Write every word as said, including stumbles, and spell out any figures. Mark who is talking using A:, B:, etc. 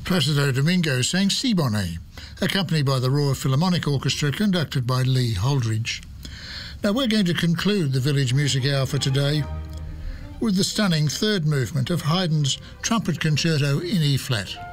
A: Placido Domingo sang Siboney, accompanied by the Royal Philharmonic Orchestra conducted by Lee Holdridge. Now we're going to conclude the Village Music Hour for today with the stunning third movement of Haydn's Trumpet Concerto in E-flat.